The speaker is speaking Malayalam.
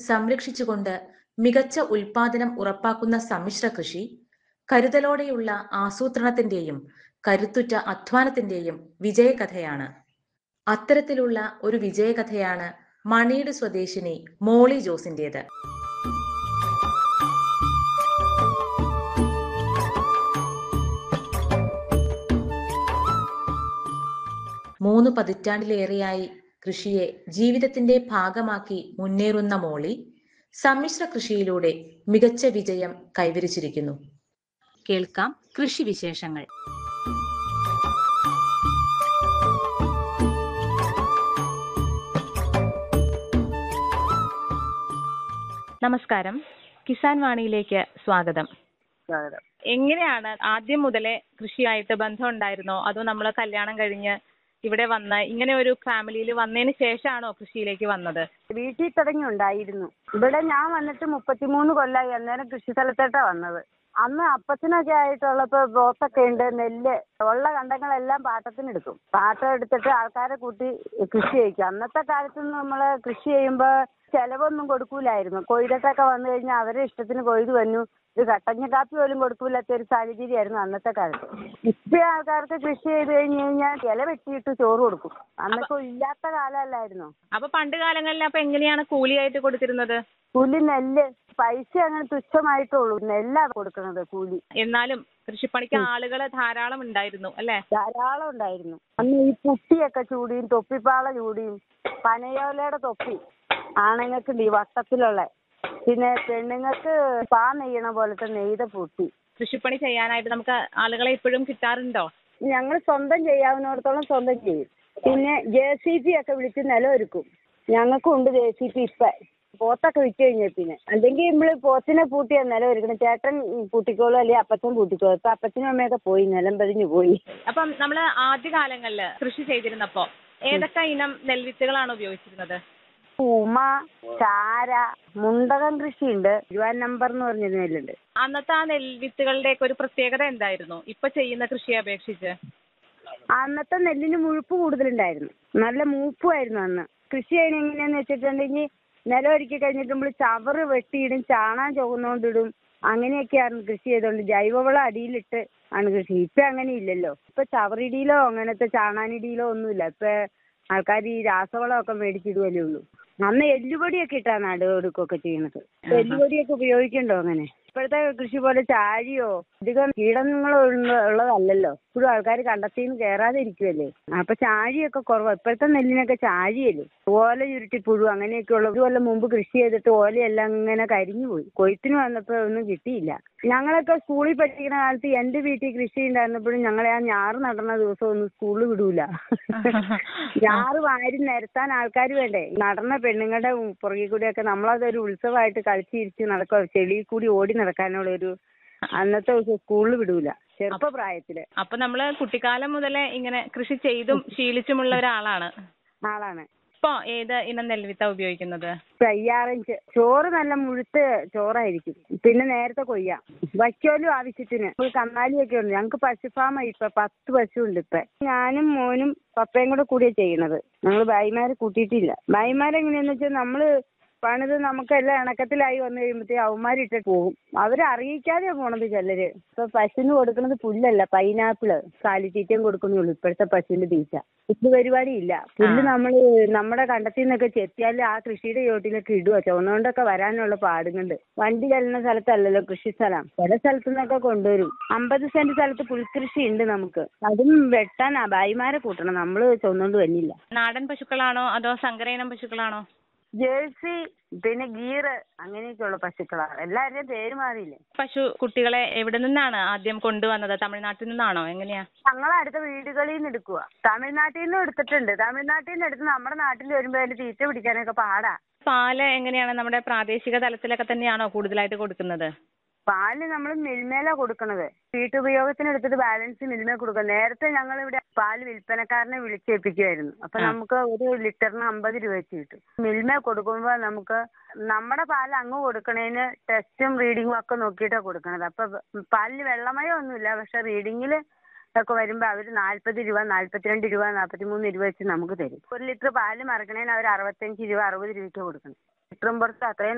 സംരക്ഷിച്ചുകൊണ്ട് മികച്ച ഉൽപാദനം ഉറപ്പാക്കുന്ന സമ്മിശ്ര കൃഷി, കരുതലോടെയുള്ള ആസൂത്രണത്തിന്റെയും കരുത്തുറ്റ അധ്വാനത്തിന്റെയും വിജയകഥയാണ്. അത്തരത്തിലുള്ള ഒരു വിജയകഥയാണ് മണിയുടെ സ്വദേശിനി മോളി ജോസിന്റേത്. 3 പതിറ്റാണ്ടിലേറെയായി കൃഷിയെ ജീവിതത്തിന്റെ ഭാഗമാക്കി മുന്നേറുന്ന മോളി സമ്മിശ്ര കൃഷിയിലൂടെ മികച്ച വിജയം കൈവരിച്ചിരിക്കുന്നു. കേൾക്കാം കൃഷി വിശേഷങ്ങൾ. നമസ്കാരം, കിസാൻ വാണിയിലേക്ക് സ്വാഗതം. എങ്ങനെയാണ് ആദ്യം മുതലേ കൃഷിയായിട്ട് ബന്ധം ഉണ്ടായിരുന്നോ, അതോ നമ്മൾ കല്യാണം കഴിഞ്ഞ് ഇവിടെ വന്ന് ഇങ്ങനെ ഒരു ഫാമിലിയിൽ വന്നതിന് ശേഷമാണോ കൃഷിയിലേക്ക് വന്നത്? വീട്ടിൽ തുടങ്ങി ഉണ്ടായിരുന്നു. ഇവിടെ ഞാൻ വന്നിട്ട് 33 കൊല്ലമായി. അന്നേരം കൃഷി സ്ഥലത്തോട്ടാ വന്നത്. അന്ന് അപ്പച്ചനൊക്കെ ആയിട്ടുള്ളപ്പോ ബോത്തൊക്കെ ഉണ്ട്, നെല്ല് ഉള്ള കണ്ടങ്ങളെല്ലാം പാട്ടത്തിനെടുക്കും. പാട്ടം എടുത്തിട്ട് ആൾക്കാരെ കൂട്ടി കൃഷി ചെയ്യിക്കും. അന്നത്തെ കാലത്ത് നമ്മള് കൃഷി ചെയ്യുമ്പോ ചെലവൊന്നും കൊടുക്കൂലായിരുന്നു. കൊയ്തൊക്കെ വന്നു കഴിഞ്ഞാൽ അവരെ ഇഷ്ടത്തിന് കൊയ്ത് വന്നു. ഇത് കട്ടഞ്ഞ കാപ്പി പോലും കൊടുക്കൂലാത്ത ഒരു സാഹചര്യമായിരുന്നു അന്നത്തെ കാലത്ത്. ഇപ്പൊ ആൾക്കാർക്ക് കൃഷി ചെയ്ത് കഴിഞ്ഞ് കഴിഞ്ഞാൽ ഇല വെട്ടിയിട്ട് ചോറ് കൊടുക്കും. അന്നൊക്കെ ഇല്ലാത്ത കാലമല്ലായിരുന്നു. അപ്പൊ പണ്ട് കാലങ്ങളിൽ അപ്പൊ എങ്ങനെയാണ് കൂലിയായിട്ട് കൊടുത്തിരുന്നത്? കൂലി നെല്ല്, പൈസ അങ്ങനെ തുച്ഛമായിട്ടുള്ളൂ. നെല്ലാ കൊടുക്കുന്നത് കൂലി. എന്നാലും കൃഷിപ്പണിക്ക് ആളുകൾ ധാരാളം ഉണ്ടായിരുന്നു അല്ലെ? ധാരാളം ഉണ്ടായിരുന്നു. അന്ന് ഈ പുട്ടിയൊക്കെ ചൂടിയും തൊപ്പിപ്പാള ചൂടിയും പനയോലയുടെ തൊപ്പി ആണുങ്ങൾക്ക് വട്ടത്തിലുള്ള, പിന്നെ പെണ്ണുങ്ങൾക്ക് പാ നെയ്യണ പോലത്തെ നെയ്ത പൂട്ടി. കൃഷിപ്പണി ചെയ്യാനായിട്ട് നമുക്ക് ആളുകളെ ഇപ്പോഴും കിട്ടാറുണ്ടോ? ഞങ്ങൾ സ്വന്തം ചെയ്യാവുന്നിടത്തോളം സ്വന്തം ചെയ്യും. പിന്നെ JCB ഒക്കെ വിളിച്ച് നിലമൊരുക്കും. ഞങ്ങൾക്കും ഉണ്ട് JCB. ഇപ്പൊ പോത്തൊക്കെ വിറ്റ് കഴിഞ്ഞ പിന്നെ അല്ലെങ്കിൽ നമ്മള് പോത്തിനെ പൂട്ടിയാ നിലമൊരുക്കണം. ചേട്ടൻ പൂട്ടിക്കോളൂ, അല്ലെങ്കിൽ അപ്പച്ചൻ പൂട്ടിക്കോളൂ. ഇപ്പൊ അപ്പച്ചനും അമ്മയൊക്കെ പോയി, നിലം പതിഞ്ഞു പോയി. അപ്പം നമ്മള് ആദ്യകാലങ്ങളില് കൃഷി ചെയ്തിരുന്നപ്പോ ഏതൊക്കെ ഇനം നെൽവിത്തുകളാണ് ഉപയോഗിച്ചിരുന്നത്? ഉമ, ചാര, മുണ്ടകം കൃഷിയുണ്ട്. 20 നമ്പർ എന്ന് പറഞ്ഞൊരു നെല്ലുണ്ട്. അന്നത്തെ ആ നെൽവിത്തുകളുടെ ഒക്കെ ഒരു പ്രത്യേകത എന്തായിരുന്നു ഇപ്പൊ ചെയ്യുന്ന കൃഷിയെ അപേക്ഷിച്ച്? അന്നത്തെ നെല്ലിന് മുഴുപ്പ് കൂടുതലുണ്ടായിരുന്നു. നല്ല മൂപ്പുമായിരുന്നു അന്ന്. കൃഷി ചെയ്യുന്ന എങ്ങനെയാന്ന് വെച്ചിട്ടുണ്ടെങ്കിൽ നിലമൊരുക്കി കഴിഞ്ഞിട്ട് നമ്മൾ ചവറ് വെട്ടിയിടും, ചാണാൻ ചുവന്നുകൊണ്ടിടും. അങ്ങനെയൊക്കെയായിരുന്നു കൃഷി ചെയ്തോണ്ട്. ജൈവവളം അടിയിലിട്ട് ആണ് കൃഷി. ഇപ്പൊ അങ്ങനെ ഇല്ലല്ലോ. ഇപ്പൊ ചവറിടിയിലോ അങ്ങനത്തെ ചാണാനിടിയിലോ ഒന്നുമില്ല. ഇപ്പൊ ആൾക്കാർ ഈ രാസവളമൊക്കെ മേടിച്ചിടുവല്ലേ ഉള്ളൂ. അന്ന് എല്ലുപൊടിയൊക്കെ ഇട്ടാണ് നടുവെടുക്കൊക്കെ ചെയ്യണത്. എല്ലുപൊടിയൊക്കെ ഉപയോഗിക്കണ്ടോ അങ്ങനെ? ഇപ്പോഴത്തെ കൃഷി പോലെ ചാഴിയോ അധികം കീടങ്ങളോ ഉള്ളതല്ലല്ലോ. ഇപ്പോഴും ആൾക്കാർ കണ്ടത്തിന്ന് കയറാതെ ഇരിക്കുവല്ലേ. അപ്പൊ ചാഴിയൊക്കെ കുറവാ. ഇപ്പോഴത്തെ നെല്ലിനൊക്കെ ചാഴിയല്ലേ. ഓല ചുരുട്ടിപ്പുഴു അങ്ങനെയൊക്കെ ഉള്ള. ഒരു കൊല്ലം മുമ്പ് കൃഷി ചെയ്തിട്ട് ഓലയെല്ലാം ഇങ്ങനെ കരിഞ്ഞു പോയി. കൊയ്ത്തിന് വന്നപ്പോ ഒന്നും കിട്ടിയില്ല. ഞങ്ങളൊക്കെ സ്കൂളിൽ പഠിക്കുന്ന കാലത്ത് എന്റെ വീട്ടിൽ കൃഷി ഉണ്ടായിരുന്നപ്പോഴും ഞങ്ങളെ ആ ഞാറ് നടന്ന ദിവസം ഒന്നും സ്കൂളിൽ വിടൂല. ഞാറ് വാരി നിരത്താൻ ആൾക്കാർ വേണ്ടേ. നടന്ന പെണ്ണുങ്ങളുടെ പുറകിൽ കൂടിയൊക്കെ നമ്മളതൊരു ഉത്സവമായിട്ട് കളിച്ചിരിച്ച് നടക്കുക. ചെളിയിൽ കൂടി ഓടി നടക്കാനുള്ള ഒരു അന്നത്തെ ദിവസം സ്കൂളിൽ വിടൂല ചെറുപ്പപ്രായത്തില്. അപ്പൊ നമ്മള് കുട്ടിക്കാലം മുതലേ ഇങ്ങനെ കൃഷി ചെയ്തും ശീലിച്ചുമുള്ള ഒരാളാണ്. ഇപ്പൊ ഏത് ഇനം നെൽവിത്താ ഉപയോഗിക്കുന്നത്? 6 ചോറ് നല്ല മുഴുത്ത് ചോറായിരിക്കും. പിന്നെ നേരത്തെ കൊയ്യാം. വയ്ക്കോലും ആവശ്യത്തിന്. കന്നാലിയൊക്കെ ഉണ്ട്. ഞങ്ങക്ക് പശുഫാമ. ഇപ്പൊ 10 പശു ഉണ്ട്. ഇപ്പൊ ഞാനും മോനും പപ്പയും കൂടിയാ ചെയ്യണത്. ഞങ്ങള് ഭായിമാരെ കൂട്ടിയിട്ടില്ല. ഭായിമാരെങ്ങനെയാന്ന് വെച്ചാൽ നമ്മള് പണിത് നമുക്കെല്ലാം ഇണക്കത്തിലായി വന്നു കഴിയുമ്പോഴത്തേക്ക് അവന്മാരിട്ട് പോകും. അവരറിയിക്കാതെയാ പോണത് ചിലര്. ഇപ്പൊ പശുവിന് കൊടുക്കുന്നത് പുല്ലല്ല, പൈനാപ്പിള് കാലിത്തീറ്റയും കൊടുക്കുന്നുള്ളൂ ഇപ്പോഴത്തെ പശുവിന്റെ തീറ്റ. പുല്ല് പരിപാടിയില്ല. പുല്ല് നമ്മള് നമ്മുടെ കണ്ടത്തിൽ നിന്നൊക്കെ ചെത്തിയാൽ ആ കൃഷിയുടെ ചോട്ടിലൊക്കെ ഇടുക. ചുവന്നുകൊണ്ടൊക്കെ വരാനുള്ള പാടുന്നുണ്ട്. വണ്ടി ചെല്ലുന്ന സ്ഥലത്തല്ലല്ലോ കൃഷി സ്ഥലം. ചില സ്ഥലത്തു നിന്നൊക്കെ കൊണ്ടുവരും. 50 സെന്റ് സ്ഥലത്ത് പുൽകൃഷി ഉണ്ട് നമുക്ക്. അതും വെട്ടാനാ ഭായിമാരെ കൂട്ടണം. നമ്മള് ചുവന്നുകൊണ്ട് വന്നില്ല. നാടൻ പശുക്കളാണോ അതോ സങ്കരയിനം പശുക്കളാണോ? ജേഴ്സി, പിന്നെ ഗീറ് അങ്ങനെയൊക്കെയുള്ള പശുക്കളാണ്. എല്ലാവരുടെയും പേര് മാറിയില്ലേ. പശു കുട്ടികളെ എവിടെ നിന്നാണ് ആദ്യം കൊണ്ടുവന്നത്? തമിഴ്നാട്ടിൽ നിന്നാണോ? എങ്ങനെയാ? ഞങ്ങളടുത്ത വീടുകളിൽ നിന്ന് എടുക്കുക. തമിഴ്നാട്ടിൽ നിന്നും എടുത്തിട്ടുണ്ട്. തമിഴ്നാട്ടിൽ നിന്ന് എടുത്ത് നമ്മുടെ നാട്ടിൽ വരുമ്പോ അതിന്റെ തീറ്റ പിടിക്കാനൊക്കെ പാടാ. പാല് എങ്ങനെയാണ്? നമ്മുടെ പ്രാദേശിക തലത്തിലൊക്കെ തന്നെയാണോ കൂടുതലായിട്ട് കൊടുക്കുന്നത്? പാല് നമ്മൾ മിൽമേലാ കൊടുക്കണത്. വീട്ടുപയോഗത്തിന് എടുത്തിട്ട് ബാലൻസ് മിൽമേ കൊടുക്കുക. നേരത്തെ ഞങ്ങളിവിടെ പാല് വിൽപ്പനക്കാരനെ വിളിച്ചേൽപ്പിക്കുമായിരുന്നു. അപ്പൊ നമുക്ക് ഒരു ലിറ്ററിന് 50 രൂപ വെച്ച് കിട്ടും. മിൽമേ കൊടുക്കുമ്പോ നമുക്ക് നമ്മുടെ പാല് അങ്ങ് കൊടുക്കണേന് ടെസ്റ്റും റീഡിങ്ങും ഒക്കെ നോക്കിയിട്ടാണ് കൊടുക്കണത്. അപ്പൊ പാലിന് വെള്ളമയം ഒന്നുമില്ല. പക്ഷെ റീഡിങ്ങില് ഒക്കെ വരുമ്പോ അവര് 40 രൂപ, 42 രൂപ, 43 രൂപ വെച്ച് നമുക്ക് തരും. 1 ലിറ്റർ പാല് മറക്കണേന് അവർ 65 രൂപ, 60 രൂപയ്ക്ക് കൊടുക്കണം. ലിറ്ററും പുറത്ത് അത്രയും